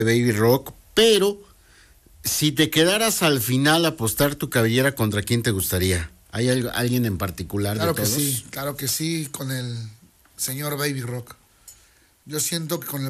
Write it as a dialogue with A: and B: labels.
A: Baby Rock, pero si te quedaras al final a apostar tu cabellera, ¿contra quién te gustaría? ¿Hay alguien en particular de todos?
B: Claro que sí, con el señor Baby Rock. Yo siento que con el